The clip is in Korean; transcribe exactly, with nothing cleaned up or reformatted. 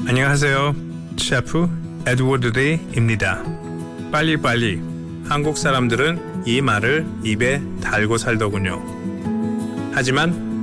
안녕하세요. 셰프 에드워드 데이입니다. 빨리빨리. 한국 사람들은 이 말을 입에 달고 살더군요. 하지만